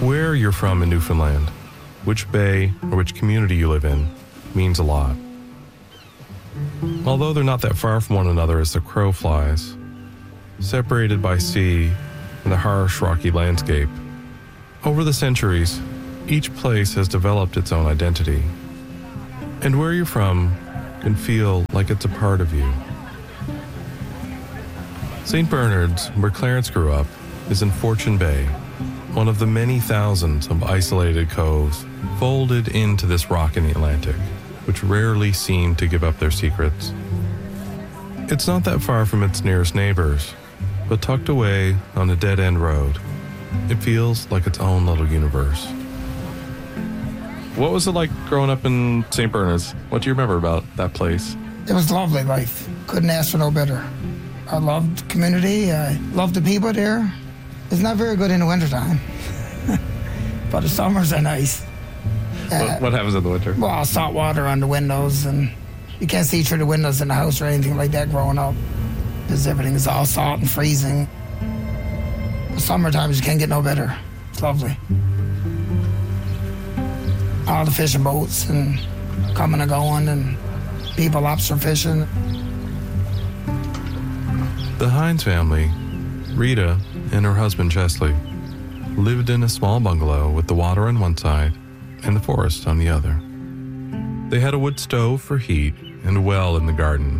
Where you're from in Newfoundland, which bay or which community you live in, means a lot. Although they're not that far from one another as the crow flies, separated by sea and the harsh, rocky landscape, over the centuries, each place has developed its own identity. And where you're from can feel like it's a part of you. St. Bernard's, where Clarence grew up, is in Fortune Bay, one of the many thousands of isolated coves folded into this rock in the Atlantic, which rarely seem to give up their secrets. It's not that far from its nearest neighbors, but tucked away on a dead-end road, it feels like its own little universe. What was it like growing up in St. Bernard's? What do you remember about that place? It was a lovely life. Couldn't ask for no better. I loved the community. I loved the people there. It's not very good in the wintertime, but the summers are nice. What happens in the winter? Well, salt water on the windows, and you can't see through the windows in the house or anything like that growing up, because everything is all salt and freezing. The summertime, you can't get no better. It's lovely. All the fishing boats and coming and going, and people lobster fishing. The Hines family, Rita and her husband Chesley, lived in a small bungalow with the water on one side and the forest on the other. They had a wood stove for heat and a well in the garden.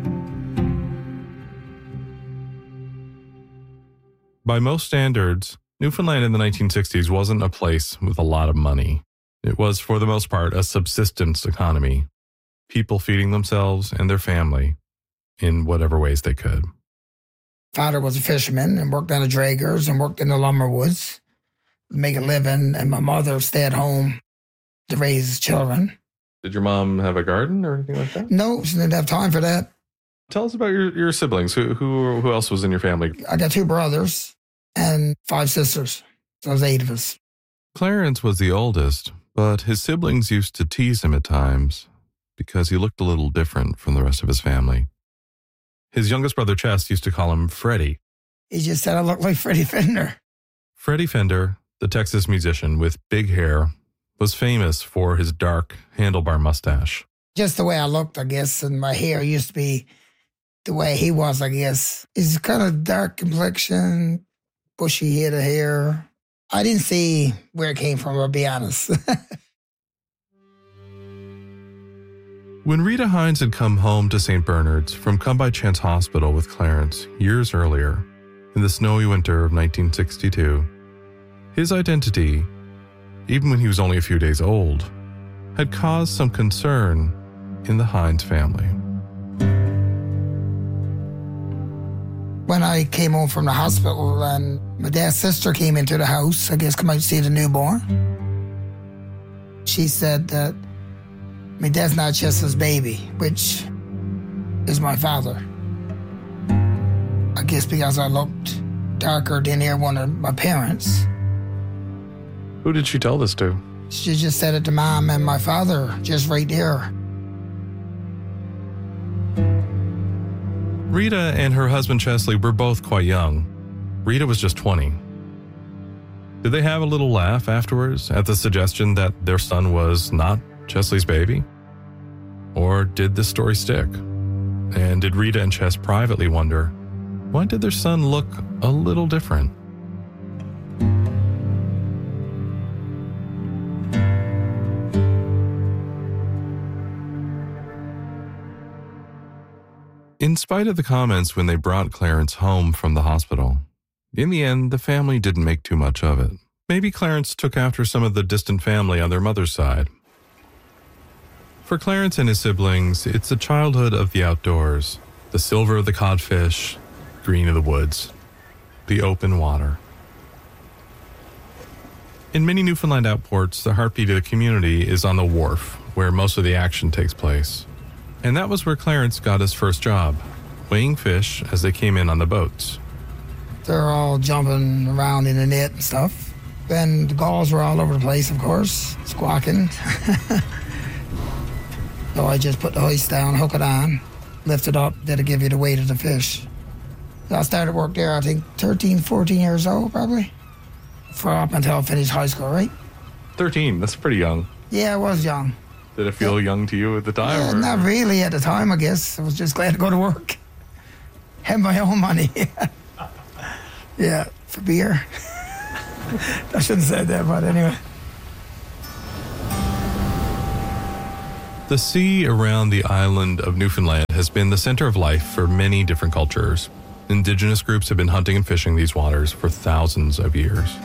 By most standards, Newfoundland in the 1960s wasn't a place with a lot of money. It was, for the most part, a subsistence economy, people feeding themselves and their family in whatever ways they could. Father was a fisherman and worked on the draggers and worked in the lumber woods, make a living, and my mother stayed home to raise children. Did your mom have a garden or anything like that? No, she didn't have time for that. Tell us about your siblings. Who else was in your family? I got 2 brothers and 5 sisters. So there's 8 of us. Clarence was the oldest, but his siblings used to tease him at times because he looked a little different from the rest of his family. His youngest brother, Chess, used to call him Freddie. He just said I looked like Freddie Fender. Freddie Fender, the Texas musician with big hair, was famous for his dark handlebar mustache. Just the way I looked, I guess, and my hair used to be the way he was, I guess. He's kind of dark complexion, bushy head of hair. I didn't see where it came from, I'll be honest. When Rita Hines had come home to St. Bernard's from Come By Chance Hospital with Clarence years earlier, in the snowy winter of 1962, his identity, even when he was only a few days old, had caused some concern in the Hines family. When I came home from the hospital and my dad's sister came into the house, I guess come out to see the newborn, she said that my dad's not just his baby, which is my father. I guess because I looked darker than either one of my parents. Who did she tell this to? She just said it to Mom and my father, just right there. Rita and her husband Chesley were both quite young. Rita was just 20. Did they have a little laugh afterwards at the suggestion that their son was not Chesley's baby? Or did this story stick? And did Rita and Chess privately wonder, why did their son look a little different? In spite of the comments when they brought Clarence home from the hospital, in the end, the family didn't make too much of it. Maybe Clarence took after some of the distant family on their mother's side. For Clarence and his siblings, it's a childhood of the outdoors, the silver of the codfish, green of the woods, the open water. In many Newfoundland outports, the heartbeat of the community is on the wharf, where most of the action takes place. And that was where Clarence got his first job, weighing fish as they came in on the boats. They're all jumping around in the net and stuff. And the gulls were all over the place, of course, squawking. So I just put the hoist down, hook it on, lift it up, that'll give you the weight of the fish. So I started work there, I think, 13, 14 years old, probably. for up until I finished high school, right? 13, that's pretty young. Yeah, I was young. Did it feel young to you at the time? Not really at the time, I guess. I was just glad to go to work. Have my own money. Yeah, for beer. I shouldn't have said that, but anyway. The sea around the island of Newfoundland has been the center of life for many different cultures. Indigenous groups have been hunting and fishing these waters for thousands of years.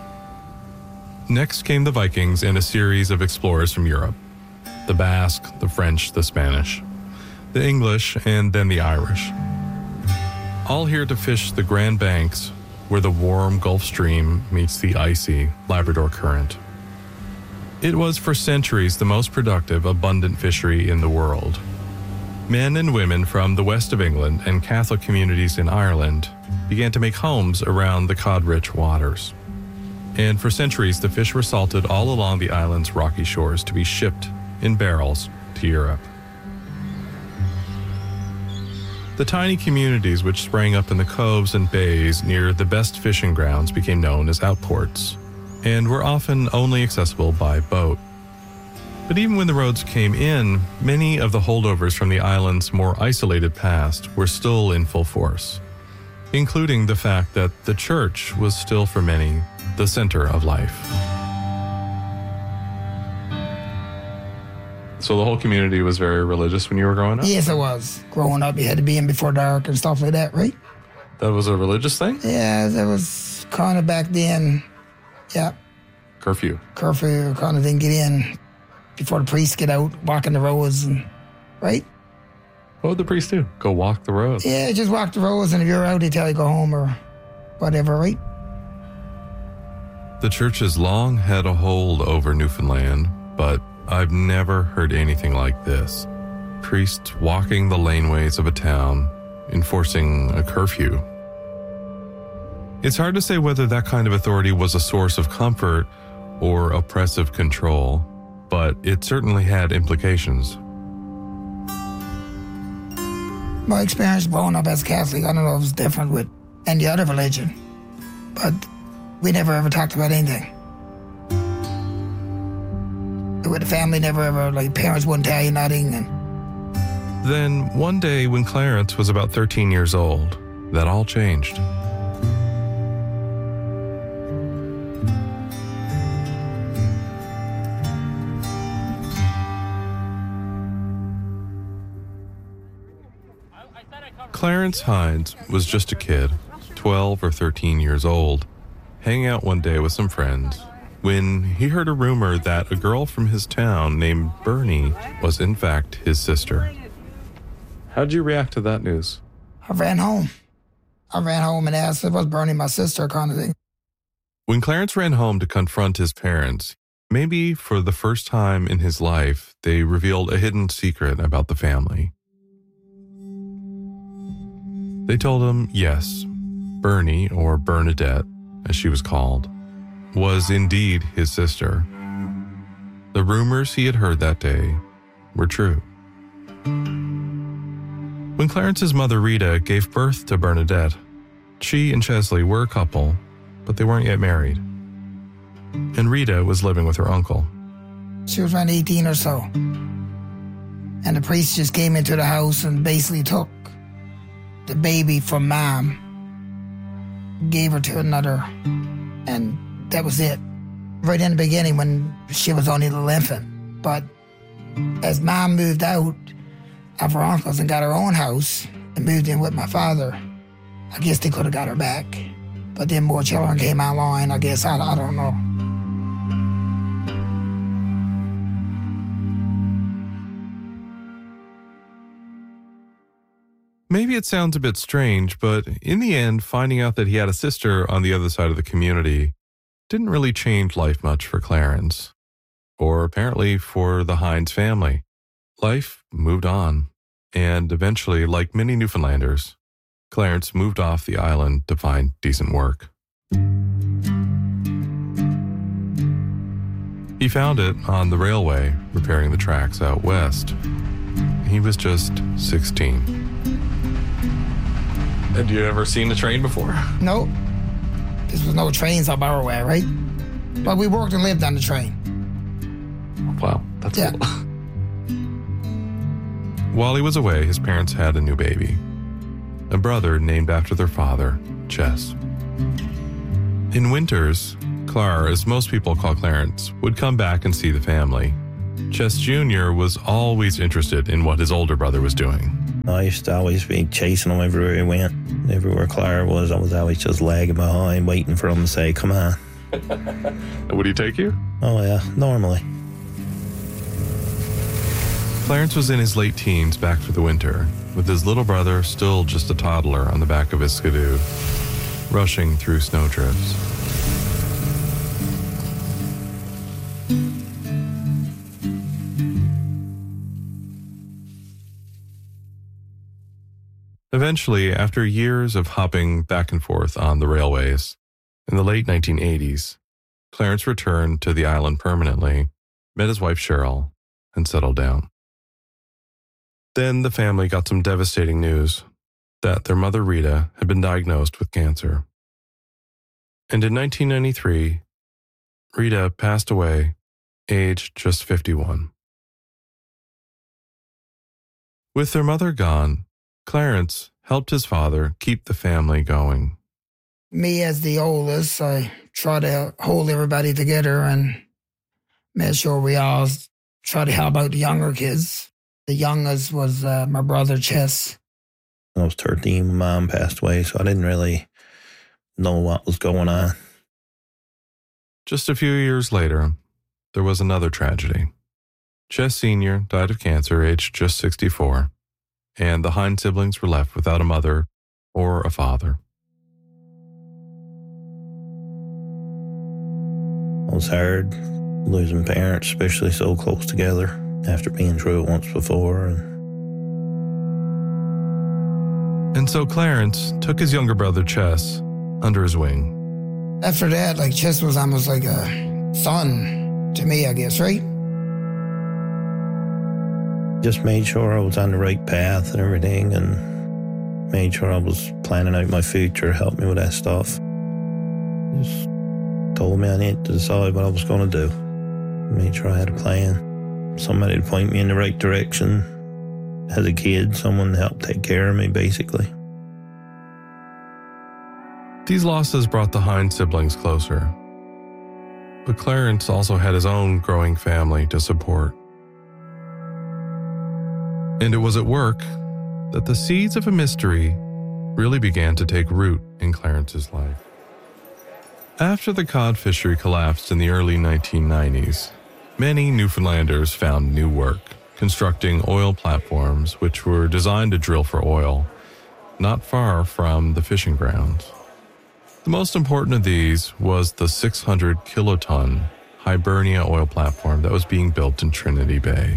Next came the Vikings and a series of explorers from Europe. The Basque, the French, the Spanish, the English, and then the Irish. All here to fish the Grand Banks, where the warm Gulf Stream meets the icy Labrador Current. It was for centuries the most productive, abundant fishery in the world. Men and women from the west of England and Catholic communities in Ireland began to make homes around the cod-rich waters. And for centuries, the fish were salted all along the island's rocky shores to be shipped in barrels to Europe. The tiny communities which sprang up in the coves and bays near the best fishing grounds became known as outports, and were often only accessible by boat. But even when the roads came in, many of the holdovers from the island's more isolated past were still in full force, including the fact that the church was still for many the center of life. So the whole community was very religious when you were growing up? Yes, it was. Growing up, you had to be in before dark and stuff like that, right? That was a religious thing? Yeah, that was kind of back then. Yeah. Curfew kind of thing, get in before the priests get out, walking the roads, and right? What would the priest do? Go walk the roads? Yeah, just walk the roads, and if you're out, they tell you go home or whatever, right? The church has long had a hold over Newfoundland, but I've never heard anything like this. Priests walking the laneways of a town, enforcing a curfew. It's hard to say whether that kind of authority was a source of comfort or oppressive control, but it certainly had implications. My experience growing up as a Catholic, I don't know if it was different with any other religion, but we never ever talked about anything. With the family, never ever, like, parents wouldn't tell you nothing. And then one day when Clarence was about 13 years old, that all changed. Clarence Hines was just a kid, 12 or 13 years old, hanging out one day with some friends, when he heard a rumor that a girl from his town named Bernie was in fact his sister. How'd you react to that news? I ran home and asked if it was Bernie my sister kind of thing. When Clarence ran home to confront his parents, maybe for the first time in his life, they revealed a hidden secret about the family. They told him, yes, Bernie, or Bernadette, as she was called, was indeed his sister. The rumors he had heard that day were true. When Clarence's mother, Rita, gave birth to Bernadette, she and Chesley were a couple, but they weren't yet married. And Rita was living with her uncle. She was around 18 or so. And the priest just came into the house and basically took the baby from Mom, gave her to another, and that was it. Right in the beginning when she was only a little infant. But as Mom moved out of her uncle's and got her own house and moved in with my father, I guess they could have got her back. But then more children came online, I guess. I don't know. Maybe it sounds a bit strange, but in the end, finding out that he had a sister on the other side of the community didn't really change life much for Clarence, or apparently for the Hines family. Life moved on, and eventually, like many Newfoundlanders, Clarence moved off the island to find decent work. He found it on the railway, repairing the tracks out west. He was just 16. Had you ever seen a train before? Nope. There was no trains up our way, right? But we worked and lived on the train. Wow, that's cool. While he was away, his parents had a new baby, a brother named after their father, Ches. In winters, Clar, as most people call Clarence, would come back and see the family. Ches Jr. was always interested in what his older brother was doing. I used to always be chasing him everywhere he went. Everywhere Clar was, I was always just lagging behind, waiting for him to say, come on. Would he take you? Oh, yeah, normally. Clarence was in his late teens back for the winter, with his little brother still just a toddler on the back of his skidoo, rushing through snowdrifts. Eventually, after years of hopping back and forth on the railways, in the late 1980s, Clarence returned to the island permanently, met his wife Cheryl, and settled down. Then the family got some devastating news that their mother Rita had been diagnosed with cancer. And in 1993, Rita passed away, aged just 51. With their mother gone, Clarence helped his father keep the family going. Me as the oldest, I try to hold everybody together and make sure we all try to help out the younger kids. The youngest was my brother, Ches. I was 13 when Mom passed away, so I didn't really know what was going on. Just a few years later, there was another tragedy. Ches Sr. died of cancer, aged just 64, and the Hine siblings were left without a mother or a father. It was hard losing parents, especially so close together, after being through it once before. And so Clarence took his younger brother, Ches, under his wing. After that, Ches was almost like a son to me, I guess, right? Just made sure I was on the right path and everything, and made sure I was planning out my future, helped me with that stuff. Just told me I needed to decide what I was going to do. Made sure I had a plan. Somebody to point me in the right direction. As a kid, someone to help take care of me, basically. These losses brought the Hine siblings closer. But Clarence also had his own growing family to support. And it was at work that the seeds of a mystery really began to take root in Clarence's life. After the cod fishery collapsed in the early 1990s, many Newfoundlanders found new work, constructing oil platforms which were designed to drill for oil, not far from the fishing grounds. The most important of these was the 600-kiloton Hibernia oil platform that was being built in Trinity Bay.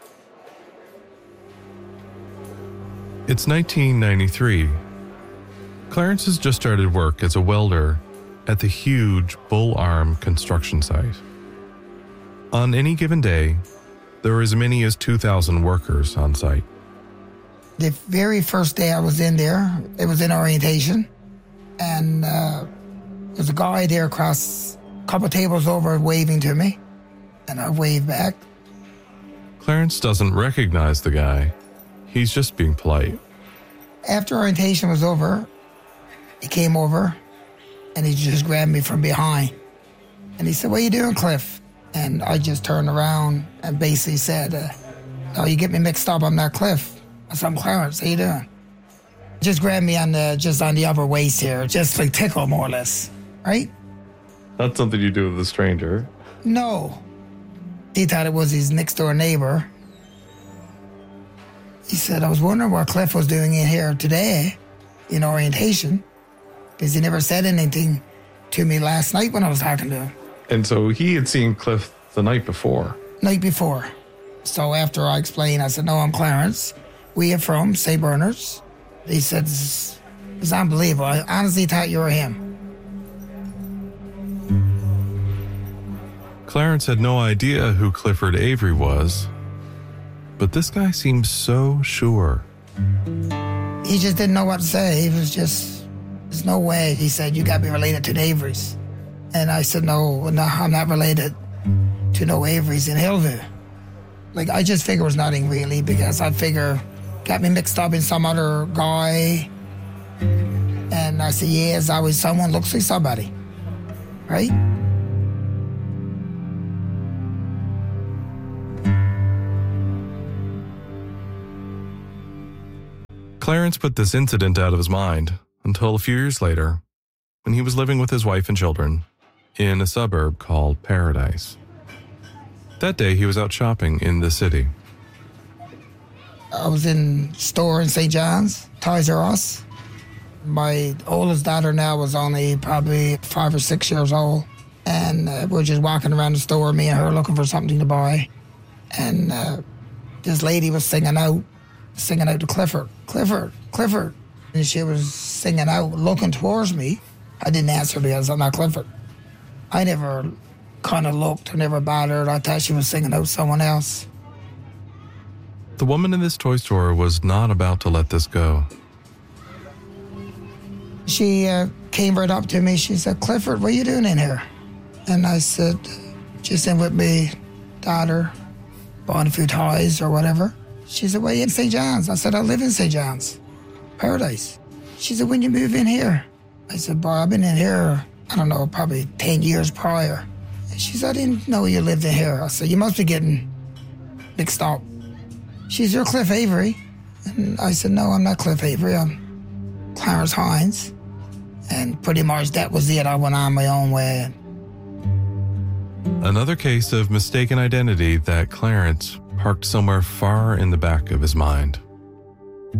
It's 1993. Clarence has just started work as a welder at the huge Bull Arm construction site. On any given day, there were as many as 2,000 workers on site. The very first day I was in there, it was in orientation, and there was a guy there across a couple tables over waving to me, and I waved back. Clarence doesn't recognize the guy. He's just being polite. After orientation was over, he came over, and he just grabbed me from behind. And he said, "What are you doing, Cliff?" And I just turned around and basically said, "No, you get me mixed up. I'm not Cliff. I said, I'm Clarence. How you doing?" Just grabbed me on the upper waist here, just like tickle, more or less, right? Not something you do with a stranger. No. He thought it was his next door neighbor. He said, "I was wondering what Cliff was doing in here today in orientation, because he never said anything to me last night when I was talking to him." And so he had seen Cliff the night before. Night before. So after I explained, I said, "No, I'm Clarence. We are from St. Bernard's." He said, "It's unbelievable. I honestly thought you were him." Clarence had no idea who Clifford Avery was, but this guy seemed so sure. He just didn't know what to say. He was just There's no way. He said, you got to be related to the Averys. And I said, no, I'm not related to no Averys in Hillview. Like, I just figure it was nothing really, because I figure got me mixed up in some other guy. And I said, yeah, it's always someone looks like somebody, right? Clarence put this incident out of his mind until a few years later, when he was living with his wife and children in a suburb called Paradise. That day, he was out shopping in the city. I was in a store in St. John's, Toys R Us. My oldest daughter now was only probably 5 or 6 years old. And we're just walking around the store, me and her, looking for something to buy. And this lady was singing out to Clifford, Clifford, Clifford. And she was singing out, looking towards me. I didn't answer because I'm not Clifford. I never kind of looked, I never bothered. I thought she was singing out someone else. The woman in this toy store was not about to let this go. She came right up to me. She said, Clifford, what are you doing in here? And I said, just in with me daughter, buying a few toys or whatever. She said, well, you in St. John's? I said, I live in St. John's, Paradise. She said, when you move in here? I said, boy, I've been in here, I don't know, probably 10 years prior. And she said, I didn't know you lived in here. I said, you must be getting mixed up. She said, you're Cliff Avery. And I said, no, I'm not Cliff Avery. I'm Clarence Hines. And pretty much that was it. I went on my own way. Another case of mistaken identity that Clarence parked somewhere far in the back of his mind.